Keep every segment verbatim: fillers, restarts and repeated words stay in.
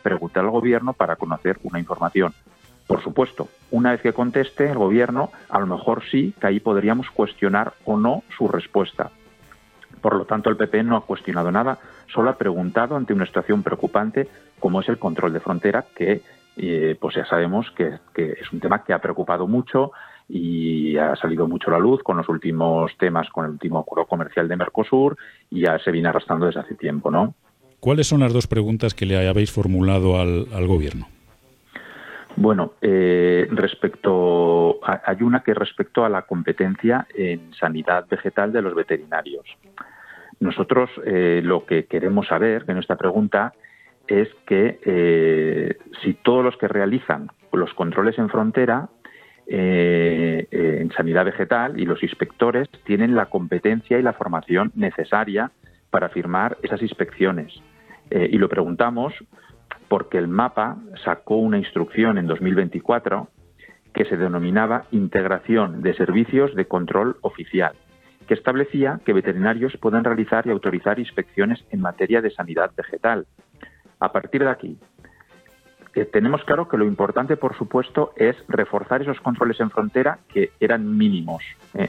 preguntar al Gobierno para conocer una información. Por supuesto, una vez que conteste el Gobierno, a lo mejor sí que ahí podríamos cuestionar o no su respuesta. Por lo tanto, el P P no ha cuestionado nada, solo ha preguntado ante una situación preocupante como es el control de frontera, que eh, pues ya sabemos que, que es un tema que ha preocupado mucho y ha salido mucho a la luz con los últimos temas, con el último acuerdo comercial de Mercosur, y ya se viene arrastrando desde hace tiempo, ¿no? ¿Cuáles son las dos preguntas que le habéis formulado al, al Gobierno? Bueno, eh, respecto a, hay una que respecto a la competencia en sanidad vegetal de los veterinarios. Nosotros eh, lo que queremos saber en esta pregunta es que eh, si todos los que realizan los controles en frontera eh, eh, en sanidad vegetal y los inspectores tienen la competencia y la formación necesaria para firmar esas inspecciones. Eh, y lo preguntamos porque el MAPA sacó una instrucción en dos mil veinticuatro que se denominaba Integración de Servicios de Control Oficial, que establecía que veterinarios puedan realizar y autorizar inspecciones en materia de sanidad vegetal. A partir de aquí, eh, tenemos claro que lo importante, por supuesto, es reforzar esos controles en frontera que eran mínimos, eh,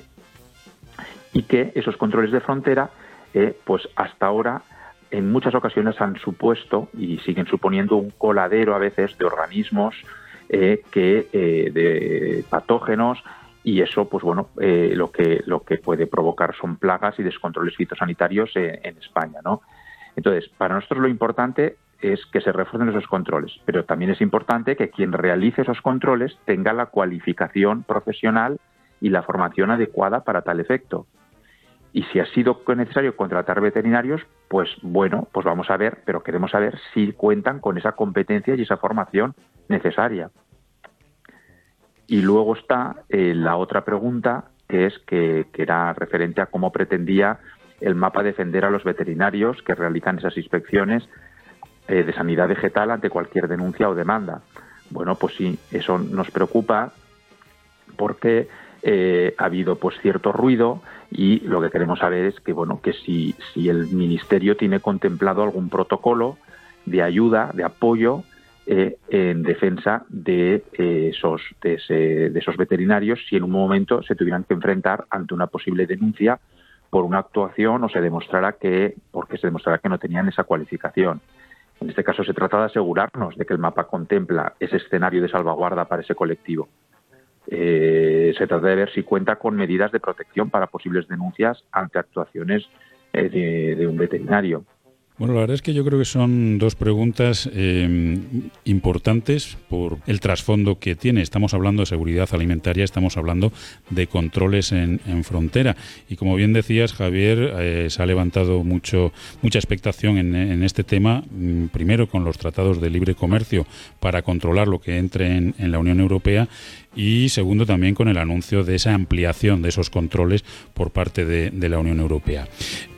y que esos controles de frontera, eh, pues hasta ahora, en muchas ocasiones han supuesto y siguen suponiendo un coladero a veces de organismos eh, que eh, de patógenos, y eso, pues bueno, eh, lo que lo que puede provocar son plagas y descontroles fitosanitarios eh, en España, ¿no? Entonces, para nosotros lo importante es que se refuercen esos controles, pero también es importante que quien realice esos controles tenga la cualificación profesional y la formación adecuada para tal efecto. Y si ha sido necesario contratar veterinarios, pues bueno, pues vamos a ver, pero queremos saber si cuentan con esa competencia y esa formación necesaria. Y luego está eh, la otra pregunta, que es que, que era referente a cómo pretendía el MAPA defender a los veterinarios que realizan esas inspecciones eh, de sanidad vegetal ante cualquier denuncia o demanda. Bueno, pues sí, eso nos preocupa porque eh, ha habido pues cierto ruido, y lo que queremos saber es que bueno que si, si el Ministerio tiene contemplado algún protocolo de ayuda, de apoyo eh, en defensa de, eh, esos, de, ese, de esos veterinarios si en un momento se tuvieran que enfrentar ante una posible denuncia por una actuación o se demostrara que, porque se demostrara que no tenían esa cualificación. En este caso se trata de asegurarnos de que el MAPA contempla ese escenario de salvaguarda para ese colectivo. Eh, se trata de ver si cuenta con medidas de protección para posibles denuncias ante actuaciones eh, de, de un veterinario. Bueno, la verdad es que yo creo que son dos preguntas eh, importantes por el trasfondo que tiene. Estamos hablando de seguridad alimentaria, estamos hablando de controles en, en frontera. Y como bien decías, Javier, eh, se ha levantado mucho mucha expectación en, en este tema, primero con los tratados de libre comercio para controlar lo que entre en, en la Unión Europea, y segundo también con el anuncio de esa ampliación de esos controles por parte de, de la Unión Europea.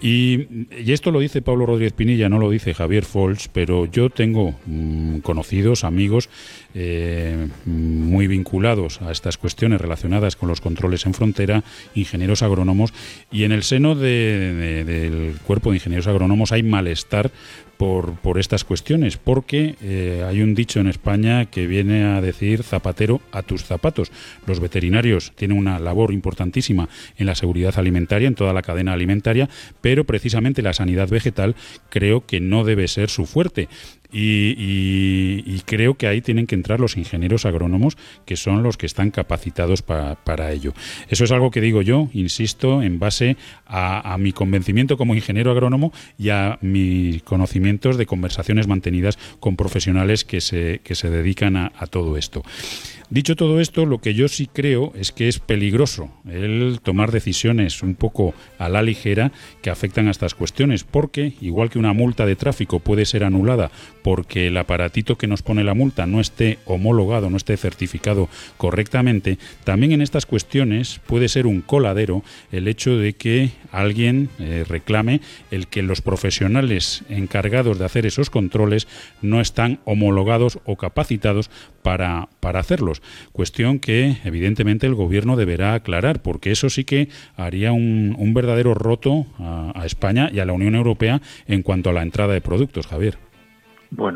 Y, y esto lo dice Pablo Rodríguez Pinilla, no lo dice Javier Folch, pero yo tengo mmm, conocidos, amigos eh, muy vinculados a estas cuestiones relacionadas con los controles en frontera, ingenieros agrónomos, y en el seno de, de, del cuerpo de ingenieros agrónomos hay malestar Por, por estas cuestiones, porque eh, hay un dicho en España que viene a decir zapatero a tus zapatos. Los veterinarios tienen una labor importantísima en la seguridad alimentaria, en toda la cadena alimentaria, pero precisamente la sanidad vegetal creo que no debe ser su fuerte. Y, y, y creo que ahí tienen que entrar los ingenieros agrónomos, que son los que están capacitados pa, para ello. Eso es algo que digo yo, insisto, en base a, a mi convencimiento como ingeniero agrónomo y a mis conocimientos de conversaciones mantenidas con profesionales que se, que se dedican a, a todo esto. Dicho todo esto, lo que yo sí creo es que es peligroso el tomar decisiones un poco a la ligera que afectan a estas cuestiones, porque igual que una multa de tráfico puede ser anulada porque el aparatito que nos pone la multa no esté homologado, no esté certificado correctamente, también en estas cuestiones puede ser un coladero el hecho de que alguien eh, reclame el que los profesionales encargados de hacer esos controles no están homologados o capacitados para, para hacerlos. Cuestión que evidentemente el gobierno deberá aclarar, porque eso sí que haría un, un verdadero roto a, a España y a la Unión Europea en cuanto a la entrada de productos, Javier. Bueno,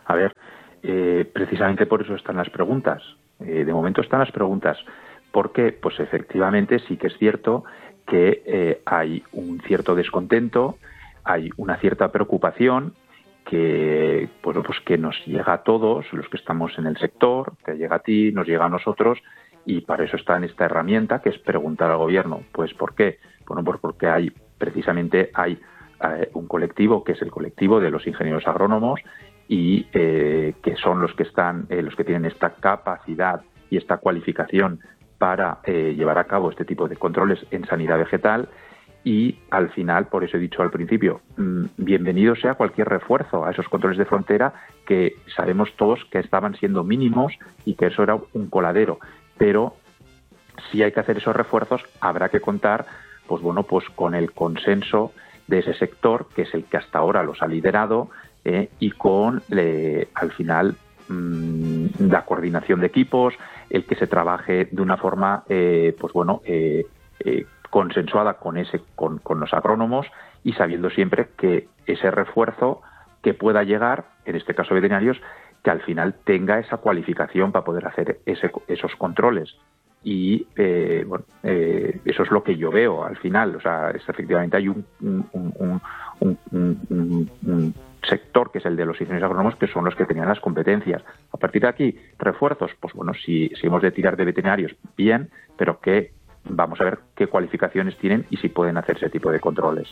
A ver, eh, precisamente por eso están las preguntas. Eh, de momento están las preguntas. Porque, pues efectivamente, sí que es cierto que eh, hay un cierto descontento, hay una cierta preocupación que, bueno, pues que nos llega a todos los que estamos en el sector, te llega a ti, nos llega a nosotros, y para eso está en esta herramienta que es preguntar al gobierno. Pues ¿por qué? Bueno, pues porque hay precisamente hay eh, un colectivo que es el colectivo de los ingenieros agrónomos y eh, que son los que están, eh, los que tienen esta capacidad y esta cualificación para eh, llevar a cabo este tipo de controles en sanidad vegetal. Y al final, por eso he dicho al principio, mmm, bienvenido sea cualquier refuerzo a esos controles de frontera que sabemos todos que estaban siendo mínimos y que eso era un coladero. Pero si hay que hacer esos refuerzos, habrá que contar, pues bueno, pues con el consenso de ese sector, que es el que hasta ahora los ha liderado, eh, y con, eh, al final, mmm, la coordinación de equipos, el que se trabaje de una forma, eh, pues bueno, eh, eh, consensuada con ese, con, con los agrónomos y sabiendo siempre que ese refuerzo que pueda llegar, en este caso veterinarios, que al final tenga esa cualificación para poder hacer ese, esos controles. Y eh, bueno, eh, eso es lo que yo veo al final. O sea, es, efectivamente hay un, un, un, un, un, un sector que es el de los ingenieros agrónomos, que son los que tenían las competencias. A partir de aquí, refuerzos, pues bueno, si, si hemos de tirar de veterinarios, bien, pero que vamos a ver qué cualificaciones tienen y si pueden hacer ese tipo de controles.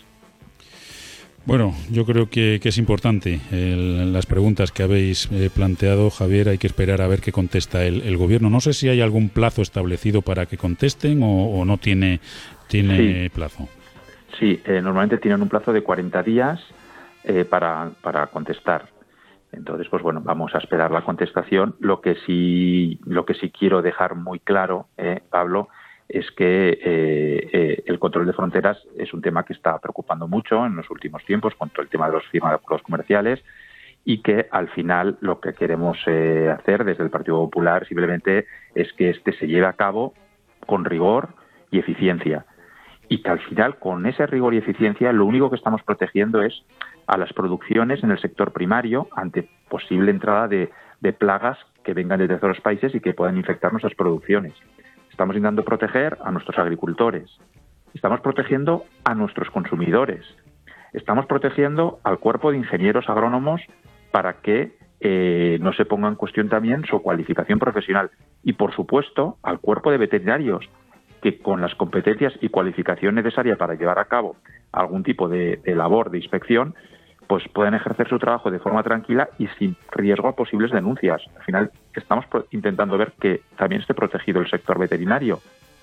Bueno, yo creo que, que es importante el, las preguntas que habéis eh, planteado, Javier. Hay que esperar a ver qué contesta el, el gobierno. No sé si hay algún plazo establecido para que contesten o, o no tiene, tiene sí. plazo. Sí, eh, normalmente tienen un plazo de cuarenta días eh, para, para contestar. Entonces, pues bueno, vamos a esperar la contestación. Lo que sí, lo que sí quiero dejar muy claro, eh, Pablo, es que eh, eh, el control de fronteras es un tema que está preocupando mucho en los últimos tiempos con todo el tema de los firmas comerciales y que al final lo que queremos eh, hacer desde el Partido Popular simplemente es que este se lleve a cabo con rigor y eficiencia y que al final con ese rigor y eficiencia lo único que estamos protegiendo es a las producciones en el sector primario ante posible entrada de, de plagas que vengan de terceros países y que puedan infectar nuestras producciones. Estamos intentando proteger a nuestros agricultores, estamos protegiendo a nuestros consumidores, estamos protegiendo al cuerpo de ingenieros agrónomos para que eh, no se ponga en cuestión también su cualificación profesional y, por supuesto, al cuerpo de veterinarios que con las competencias y cualificación necesaria para llevar a cabo algún tipo de, de labor de inspección, pues pueden ejercer su trabajo de forma tranquila y sin riesgo a posibles denuncias. Al final estamos intentando ver que también esté protegido el sector veterinario.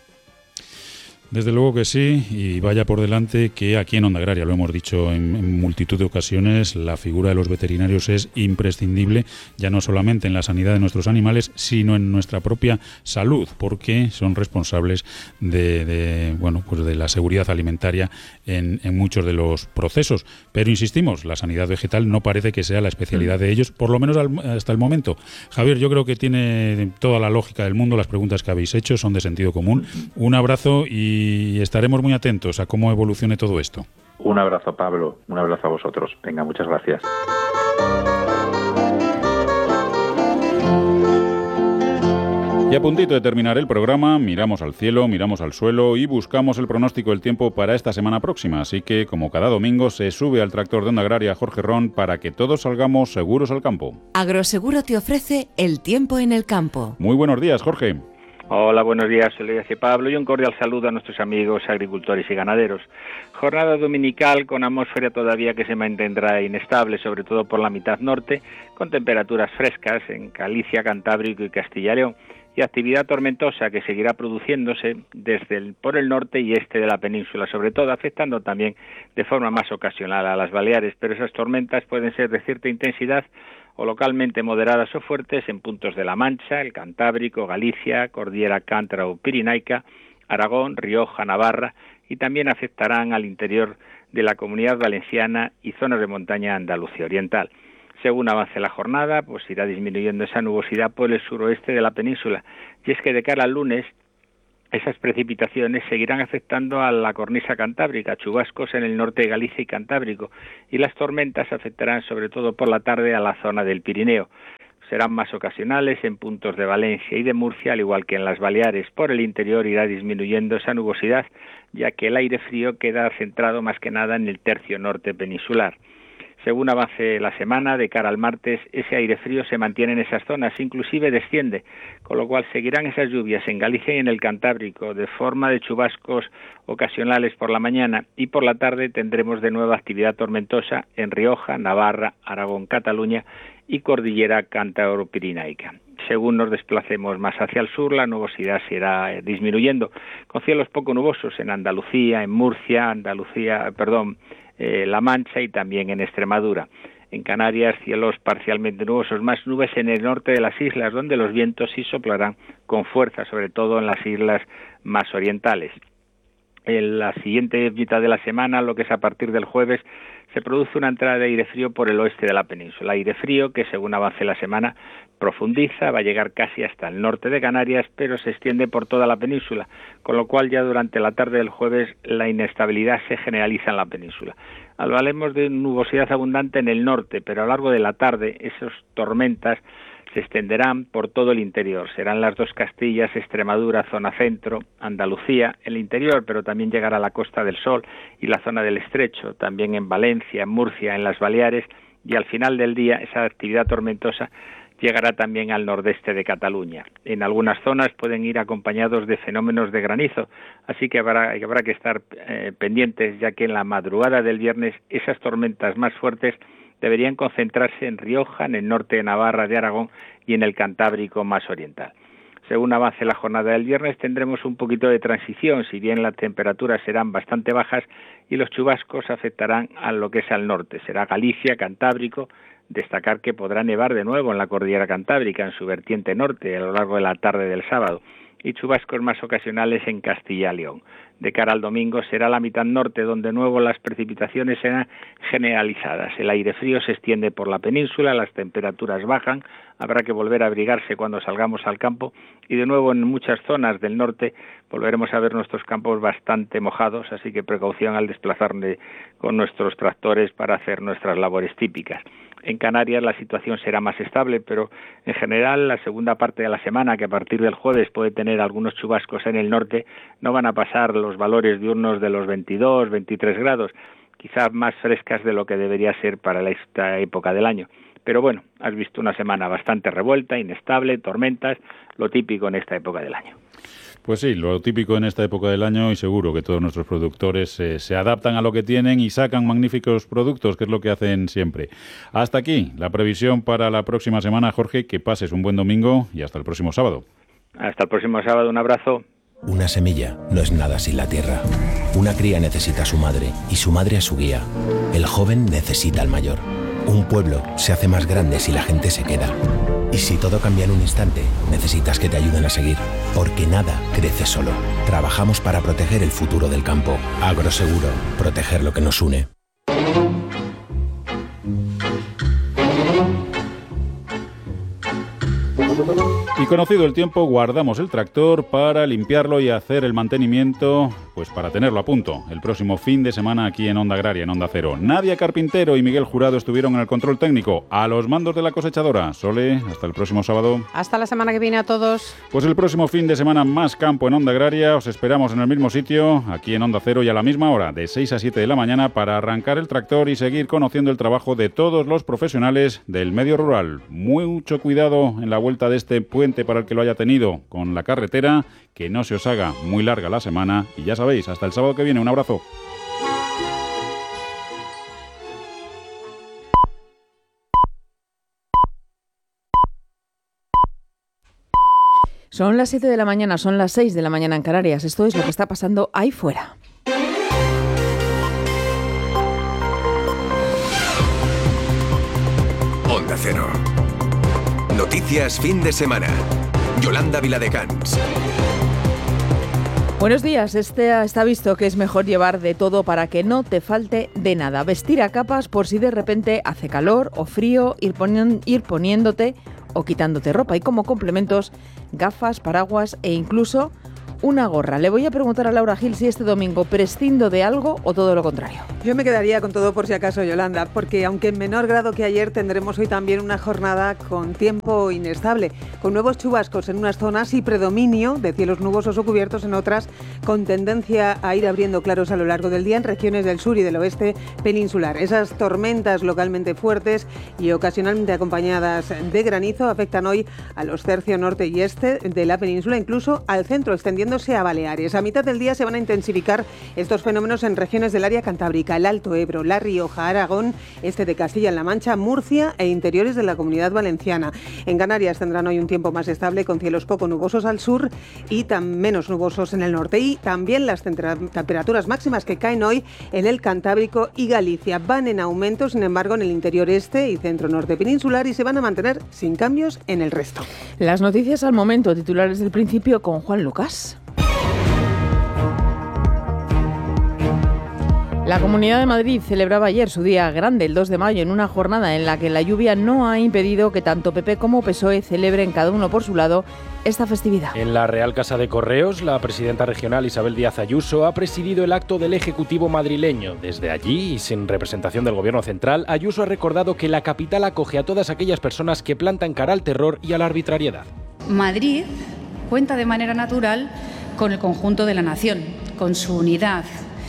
Desde luego que sí, y vaya por delante que aquí en Onda Agraria, lo hemos dicho en, en multitud de ocasiones, la figura de los veterinarios es imprescindible, ya no solamente en la sanidad de nuestros animales, sino en nuestra propia salud, porque son responsables de, de bueno, pues de la seguridad alimentaria en, en muchos de los procesos. Pero insistimos, la sanidad vegetal no parece que sea la especialidad de ellos, por lo menos al, hasta el momento. Javier, yo creo que tiene toda la lógica del mundo, las preguntas que habéis hecho son de sentido común. Un abrazo y Y estaremos muy atentos a cómo evolucione todo esto. Un abrazo, Pablo. Un abrazo a vosotros. Venga, muchas gracias. Y a puntito de terminar el programa, miramos al cielo, miramos al suelo y buscamos el pronóstico del tiempo para esta semana próxima. Así que, como cada domingo, se sube al tractor de Onda Agraria Jorge Ron para que todos salgamos seguros al campo. Agroseguro te ofrece el tiempo en el campo. Muy buenos días, Jorge. Hola, buenos días, soy Luis y Pablo y un cordial saludo a nuestros amigos agricultores y ganaderos. Jornada dominical con atmósfera todavía que se mantendrá inestable, sobre todo por la mitad norte, con temperaturas frescas en Galicia, Cantábrico y Castilla y León, y actividad tormentosa que seguirá produciéndose desde el, por el norte y este de la península, sobre todo afectando también de forma más ocasional a las Baleares, pero esas tormentas pueden ser de cierta intensidad o localmente moderadas o fuertes en puntos de La Mancha, el Cantábrico, Galicia, Cordillera Cántaro-Pirinaica, Aragón, Rioja, Navarra y también afectarán al interior de la Comunidad Valenciana y zonas de montaña Andalucía Oriental. Según avance la jornada, pues irá disminuyendo esa nubosidad por el suroeste de la península. Y es que de cara al lunes Esas precipitaciones seguirán afectando a la cornisa cantábrica, chubascos en el norte de Galicia y Cantábrico, y las tormentas afectarán sobre todo por la tarde a la zona del Pirineo. Serán más ocasionales en puntos de Valencia y de Murcia, al igual que en las Baleares. Por el interior irá disminuyendo esa nubosidad, ya que el aire frío queda centrado más que nada en el tercio norte peninsular. Según avance la semana, de cara al martes, ese aire frío se mantiene en esas zonas, inclusive desciende, con lo cual seguirán esas lluvias en Galicia y en el Cantábrico, de forma de chubascos ocasionales por la mañana, y por la tarde tendremos de nuevo actividad tormentosa en Rioja, Navarra, Aragón, Cataluña y Cordillera Cántabro-Pirenaica. Según nos desplacemos más hacia el sur, la nubosidad se irá disminuyendo, con cielos poco nubosos en Andalucía, en Murcia, Andalucía, perdón, eh, La Mancha y también en Extremadura. En Canarias, cielos parcialmente nubosos, más nubes en el norte de las islas, donde los vientos sí soplarán con fuerza, sobre todo en las islas más orientales. En la siguiente mitad de la semana, lo que es a partir del jueves, se produce una entrada de aire frío por el oeste de la península. Aire frío que, según avance la semana, profundiza, va a llegar casi hasta el norte de Canarias, pero se extiende por toda la península, con lo cual ya durante la tarde del jueves la inestabilidad se generaliza en la península. Hablaremos de nubosidad abundante en el norte, pero a lo largo de la tarde esas tormentas se extenderán por todo el interior. Serán las dos Castillas, Extremadura, zona centro, Andalucía, el interior, pero también llegará a la Costa del Sol y la zona del Estrecho, también en Valencia, en Murcia, en las Baleares, y al final del día esa actividad tormentosa llegará también al nordeste de Cataluña. En algunas zonas pueden ir acompañados de fenómenos de granizo, así que habrá, habrá que estar eh, pendientes, ya que en la madrugada del viernes esas tormentas más fuertes deberían concentrarse en Rioja, en el norte de Navarra, de Aragón y en el Cantábrico más oriental. Según avance la jornada del viernes tendremos un poquito de transición, si bien las temperaturas serán bastante bajas y los chubascos afectarán a lo que es al norte. Será Galicia, Cantábrico, destacar que podrá nevar de nuevo en la cordillera Cantábrica, en su vertiente norte, a lo largo de la tarde del sábado, y chubascos más ocasionales en Castilla y León. De cara al domingo será la mitad norte, donde de nuevo las precipitaciones serán generalizadas. El aire frío se extiende por la península, las temperaturas bajan, habrá que volver a abrigarse cuando salgamos al campo y de nuevo en muchas zonas del norte volveremos a ver nuestros campos bastante mojados, así que precaución al desplazarnos con nuestros tractores para hacer nuestras labores típicas. En Canarias la situación será más estable, pero en general la segunda parte de la semana, que a partir del jueves puede tener algunos chubascos en el norte, no van a pasar los valores diurnos de los veintidós, veintitrés grados, quizás más frescas de lo que debería ser para esta época del año. Pero bueno, has visto una semana bastante revuelta, inestable, tormentas, lo típico en esta época del año. Pues sí, lo típico en esta época del año, y seguro que todos nuestros productores eh, se adaptan a lo que tienen y sacan magníficos productos, que es lo que hacen siempre. Hasta aquí la previsión para la próxima semana, Jorge. Que pases un buen domingo y hasta el próximo sábado. Hasta el próximo sábado, un abrazo. Una semilla no es nada sin la tierra. Una cría necesita a su madre y su madre a su guía. El joven necesita al mayor. Un pueblo se hace más grande si la gente se queda. Y si todo cambia en un instante, necesitas que te ayuden a seguir. Porque nada crece solo. Trabajamos para proteger el futuro del campo. Agroseguro, proteger lo que nos une. Y conocido el tiempo, guardamos el tractor para limpiarlo y hacer el mantenimiento, pues para tenerlo a punto. El próximo fin de semana aquí en Onda Agraria, en Onda Cero. Nadia Carpintero y Miguel Jurado estuvieron en el control técnico, a los mandos de la cosechadora. Sole, hasta el próximo sábado. Hasta la semana que viene a todos. Pues el próximo fin de semana más campo en Onda Agraria. Os esperamos en el mismo sitio, aquí en Onda Cero, y a la misma hora, de seis a siete de la mañana, para arrancar el tractor y seguir conociendo el trabajo de todos los profesionales del medio rural. Mucho cuidado en la vuelta de este puente para el que lo haya tenido con la carretera, que no se os haga muy larga la semana, y ya sabéis, hasta el sábado que viene. Un abrazo. Son las siete de la mañana, son las seis de la mañana en Canarias. Esto es lo que está pasando ahí fuera. Onda Cero. Noticias fin de semana. Yolanda Viladecans. Buenos días. Este está visto que es mejor llevar de todo para que no te falte de nada. Vestir a capas por si de repente hace calor o frío, ir, poni- ir poniéndote o quitándote ropa. Y como complementos, gafas, paraguas e incluso una gorra. Le voy a preguntar a Laura Gil si este domingo prescindo de algo o todo lo contrario. Yo me quedaría con todo por si acaso, Yolanda, porque aunque en menor grado que ayer tendremos hoy también una jornada con tiempo inestable, con nuevos chubascos en unas zonas y predominio de cielos nubosos o cubiertos en otras, con tendencia a ir abriendo claros a lo largo del día en regiones del sur y del oeste peninsular. Esas tormentas localmente fuertes y ocasionalmente acompañadas de granizo afectan hoy a los tercios norte y este de la península, incluso al centro, extendiéndose a Baleares. A mitad del día se van a intensificar estos fenómenos en regiones del área cantábrica, el Alto Ebro, La Rioja, Aragón, este de Castilla-La Mancha, Murcia e interiores de la Comunidad Valenciana. En Canarias tendrán hoy un tiempo más estable con cielos poco nubosos al sur y tan menos nubosos en el norte. Y también las temperaturas máximas que caen hoy en el Cantábrico y Galicia van en aumento, sin embargo, en el interior este y centro norte peninsular, y se van a mantener sin cambios en el resto. Las noticias al momento, titulares del principio con Juan Lucas. La Comunidad de Madrid celebraba ayer su día grande, el dos de mayo, en una jornada en la que la lluvia no ha impedido que tanto P P como P S O E celebren cada uno por su lado esta festividad. En la Real Casa de Correos, la presidenta regional Isabel Díaz Ayuso ha presidido el acto del Ejecutivo madrileño. Desde allí, y sin representación del Gobierno central, Ayuso ha recordado que la capital acoge a todas aquellas personas que plantan cara al terror y a la arbitrariedad. Madrid cuenta de manera natural con el conjunto de la nación, con su unidad,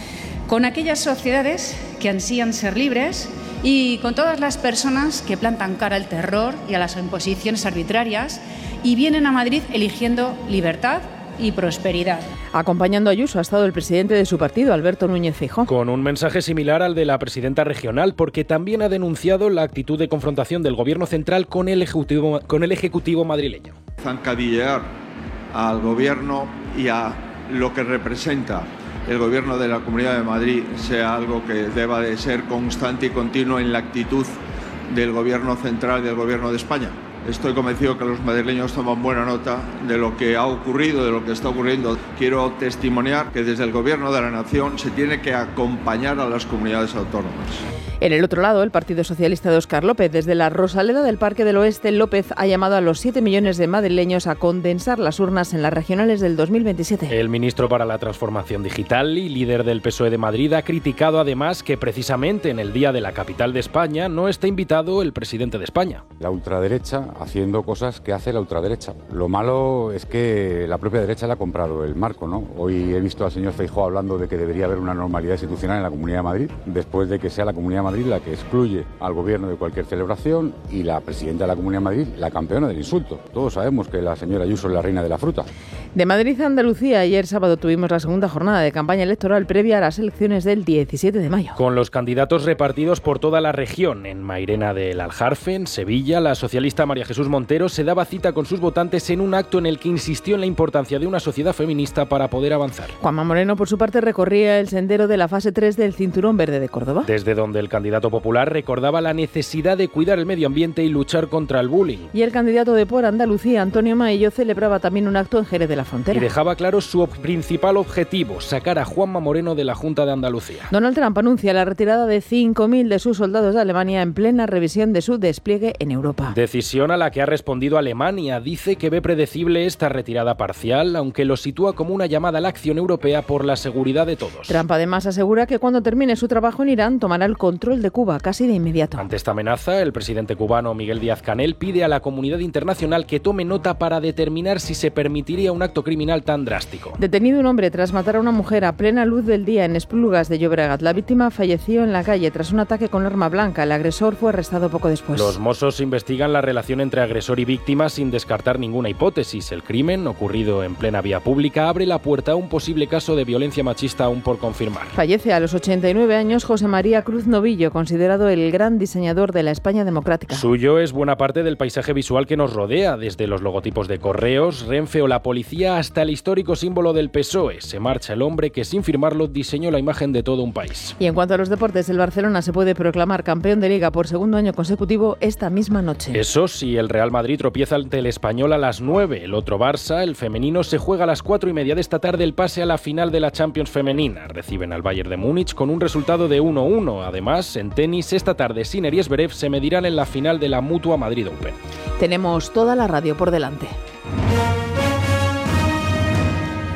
con aquellas sociedades que ansían ser libres y con todas las personas que plantan cara al terror y a las imposiciones arbitrarias y vienen a Madrid eligiendo libertad y prosperidad. Acompañando a Ayuso ha estado el presidente de su partido, Alberto Núñez Feijóo. Con un mensaje similar al de la presidenta regional, porque también ha denunciado la actitud de confrontación del Gobierno central con el Ejecutivo, con el ejecutivo madrileño. Zancadillear al Gobierno y a lo que representa el Gobierno de la Comunidad de Madrid sea algo que deba de ser constante y continuo en la actitud del Gobierno central y del Gobierno de España. Estoy convencido que los madrileños toman buena nota de lo que ha ocurrido, de lo que está ocurriendo. Quiero testimoniar que desde el Gobierno de la Nación se tiene que acompañar a las comunidades autónomas. En el otro lado, el Partido Socialista de Óscar López. Desde la Rosaleda del Parque del Oeste, López ha llamado a los siete millones de madrileños a condensar las urnas en las regionales del dos mil veintisiete. El ministro para la Transformación Digital y líder del P S O E de Madrid ha criticado además que precisamente en el día de la capital de España no está invitado el presidente de España. La ultraderecha haciendo cosas que hace la ultraderecha. Lo malo es que la propia derecha le ha comprado el marco, ¿no? Hoy he visto al señor Feijóo hablando de que debería haber una normalidad institucional en la Comunidad de Madrid, después de que sea la Comunidad de Madrid la que excluye al gobierno de cualquier celebración y la presidenta de la Comunidad de Madrid la campeona del insulto. Todos sabemos que la señora Ayuso es la reina de la fruta. De Madrid a Andalucía, ayer sábado tuvimos la segunda jornada de campaña electoral previa a las elecciones del diecisiete de mayo. Con los candidatos repartidos por toda la región. En Mairena del Aljarfe, en Sevilla, la socialista María Jesús Montero se daba cita con sus votantes en un acto en el que insistió en la importancia de una sociedad feminista para poder avanzar. Juanma Moreno, por su parte, recorría el sendero de la fase tres del Cinturón Verde de Córdoba. Desde donde el candidato popular recordaba la necesidad de cuidar el medio ambiente y luchar contra el bullying. Y el candidato de Por Andalucía, Antonio Maillo, celebraba también un acto en Jerez de la Frontera. Y dejaba claro su principal objetivo, sacar a Juanma Moreno de la Junta de Andalucía. Donald Trump anuncia la retirada de cinco mil de sus soldados de Alemania en plena revisión de su despliegue en Europa. Decisión a la que ha respondido Alemania. Dice que ve predecible esta retirada parcial, aunque lo sitúa como una llamada a la acción europea por la seguridad de todos. Trump además asegura que cuando termine su trabajo en Irán tomará el control de Cuba casi de inmediato. Ante esta amenaza, el presidente cubano Miguel Díaz-Canel pide a la comunidad internacional que tome nota para determinar si se permitiría un acto criminal tan drástico. Detenido un hombre tras matar a una mujer a plena luz del día en Esplugas de Llobregat. La víctima falleció en la calle tras un ataque con arma blanca. El agresor fue arrestado poco después. Los Mossos investigan la relación entre agresor y víctima sin descartar ninguna hipótesis. El crimen, ocurrido en plena vía pública, abre la puerta a un posible caso de violencia machista aún por confirmar. Fallece a los ochenta y nueve años José María Cruz Novillo, considerado el gran diseñador de la España democrática. Suyo es buena parte del paisaje visual que nos rodea, desde los logotipos de Correos, Renfe o la policía hasta el histórico símbolo del P S O E. Se marcha el hombre que, sin firmarlo, diseñó la imagen de todo un país. Y en cuanto a los deportes, el Barcelona se puede proclamar campeón de Liga por segundo año consecutivo esta misma noche. Eso sí, el Real Madrid tropieza ante el Español a las nueve. El otro Barça, el femenino, se juega a las cuatro y media de esta tarde el pase a la final de la Champions femenina. Reciben al Bayern de Múnich con un resultado de uno uno. Además, en tenis, esta tarde Sinner y Zverev se medirán en la final de la Mutua Madrid Open. Tenemos toda la radio por delante.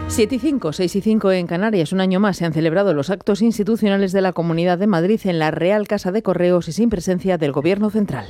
siete y cinco, seis y cinco en Canarias. Un año más se han celebrado los actos institucionales de la Comunidad de Madrid en la Real Casa de Correos y sin presencia del Gobierno central.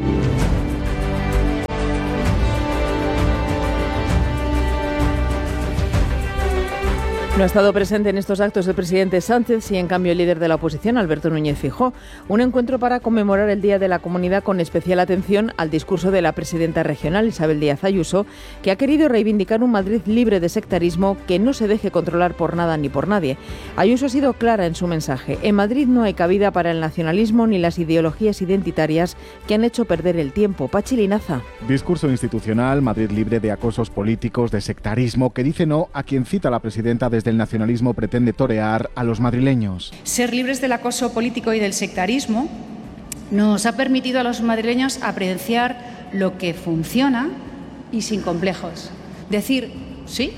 No ha estado presente en estos actos el presidente Sánchez y, en cambio, el líder de la oposición, Alberto Núñez Feijóo. Un encuentro para conmemorar el Día de la Comunidad con especial atención al discurso de la presidenta regional, Isabel Díaz Ayuso, que ha querido reivindicar un Madrid libre de sectarismo que no se deje controlar por nada ni por nadie. Ayuso ha sido clara en su mensaje. En Madrid no hay cabida para el nacionalismo ni las ideologías identitarias que han hecho perder el tiempo. Pachi Linaza. Discurso institucional, Madrid libre de acosos políticos, de sectarismo, que dice no a quien cita la presidenta desde el nacionalismo pretende torear a los madrileños. Ser libres del acoso político y del sectarismo nos ha permitido a los madrileños apreciar lo que funciona y sin complejos. Decir sí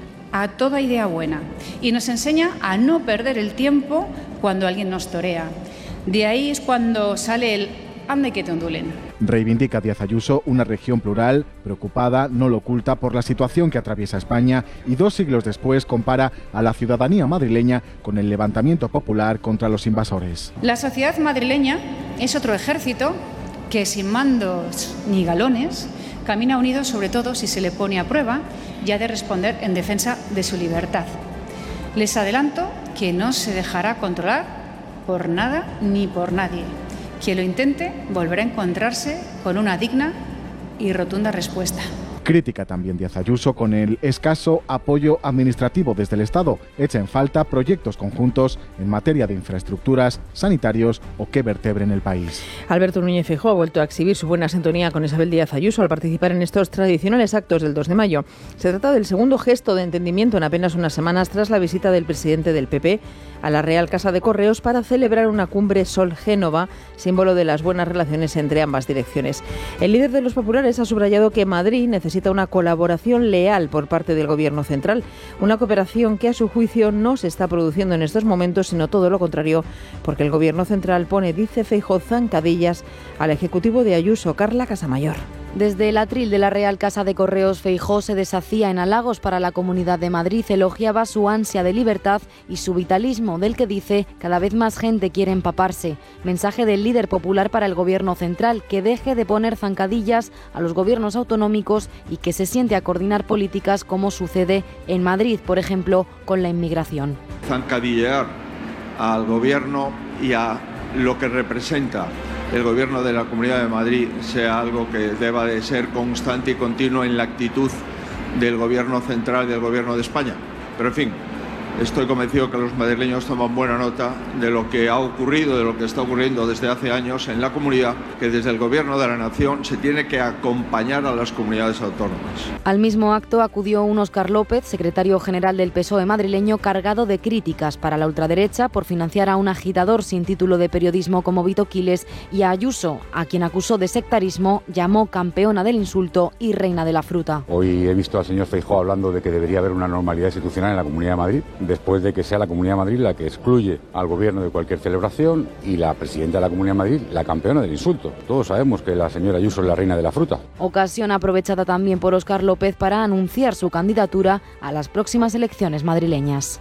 a toda idea buena. Y nos enseña a no perder el tiempo cuando alguien nos torea. De ahí es cuando sale el anda y que te ondulen. Reivindica Díaz Ayuso una región plural, preocupada, no lo oculta, por la situación que atraviesa España, y dos siglos después compara a la ciudadanía madrileña con el levantamiento popular contra los invasores. La sociedad madrileña es otro ejército que, sin mandos ni galones, camina unido, sobre todo si se le pone a prueba y ha de responder en defensa de su libertad. Les adelanto que no se dejará controlar por nada ni por nadie. Quien lo intente volverá a encontrarse con una digna y rotunda respuesta. Crítica también Díaz Ayuso con el escaso apoyo administrativo desde el Estado. Echa en falta proyectos conjuntos en materia de infraestructuras, sanitarios o que vertebren el país. Alberto Núñez Feijóo ha vuelto a exhibir su buena sintonía con Isabel Díaz Ayuso al participar en estos tradicionales actos del dos de mayo. Se trata del segundo gesto de entendimiento en apenas unas semanas tras la visita del presidente del P P a la Real Casa de Correos para celebrar una cumbre Sol-Génova, símbolo de las buenas relaciones entre ambas direcciones. El líder de los populares ha subrayado que Madrid necesita una colaboración leal por parte del Gobierno central, una cooperación que a su juicio no se está produciendo en estos momentos, sino todo lo contrario, porque el Gobierno central pone, dice Feijóo, zancadillas al Ejecutivo de Ayuso. Carla Casamayor. Desde el atril de la Real Casa de Correos, Feijóo se deshacía en halagos para la Comunidad de Madrid, elogiaba su ansia de libertad y su vitalismo, del que dice cada vez más gente quiere empaparse. Mensaje del líder popular para el Gobierno central, que deje de poner zancadillas a los gobiernos autonómicos y que se siente a coordinar políticas como sucede en Madrid, por ejemplo, con la inmigración. Zancadillear al Gobierno y a lo que representa el Gobierno de la Comunidad de Madrid sea algo que deba de ser constante y continuo en la actitud del Gobierno central y del Gobierno de España. Pero en fin, estoy convencido que los madrileños toman buena nota de lo que ha ocurrido, de lo que está ocurriendo desde hace años en la comunidad, que desde el Gobierno de la Nación se tiene que acompañar a las comunidades autónomas. Al mismo acto acudió un Óscar López, secretario general del P S O E madrileño, cargado de críticas para la ultraderecha por financiar a un agitador sin título de periodismo como Vito Quiles, y a Ayuso, a quien acusó de sectarismo, llamó campeona del insulto y reina de la fruta. Hoy he visto al señor Feijóo hablando de que debería haber una normalidad institucional en la Comunidad de Madrid, después de que sea la Comunidad de Madrid la que excluye al Gobierno de cualquier celebración y la presidenta de la Comunidad de Madrid la campeona del insulto. Todos sabemos que la señora Ayuso es la reina de la fruta. Ocasión aprovechada también por Óscar López para anunciar su candidatura a las próximas elecciones madrileñas.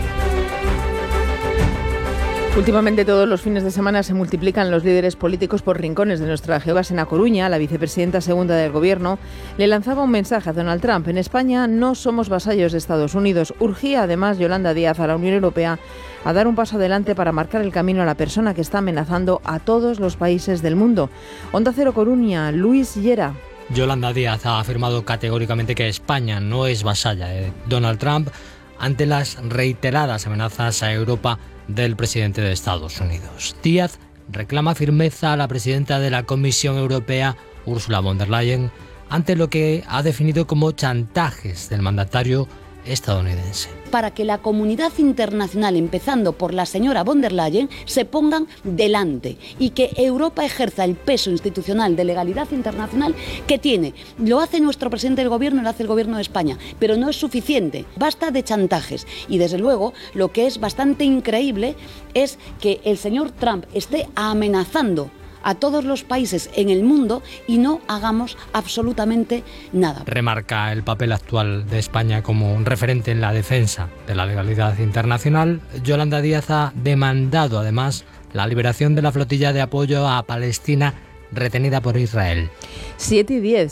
Últimamente todos los fines de semana se multiplican los líderes políticos por rincones de nuestra geografía. En A Coruña, la vicepresidenta segunda del Gobierno le lanzaba un mensaje a Donald Trump. En España no somos vasallos de Estados Unidos. Urgía además Yolanda Díaz a la Unión Europea a dar un paso adelante para marcar el camino a la persona que está amenazando a todos los países del mundo. Onda Cero Coruña, Luis Llera. Yolanda Díaz ha afirmado categóricamente que España no es vasalla de Donald Trump ante las reiteradas amenazas a Europa del presidente de Estados Unidos. Díaz reclama firmeza a la presidenta de la Comisión Europea, Ursula von der Leyen, ante lo que ha definido como chantajes del mandatario estadounidense. Para que la comunidad internacional, empezando por la señora von der Leyen, se pongan delante y que Europa ejerza el peso institucional de legalidad internacional que tiene. Lo hace nuestro presidente del Gobierno, lo hace el Gobierno de España, pero no es suficiente. Basta de chantajes. Y desde luego, lo que es bastante increíble es que el señor Trump esté amenazando a todos los países en el mundo y no hagamos absolutamente nada. Remarca el papel actual de España como un referente en la defensa de la legalidad internacional. Yolanda Díaz ha demandado además la liberación de la flotilla de apoyo a Palestina retenida por Israel. siete y diez.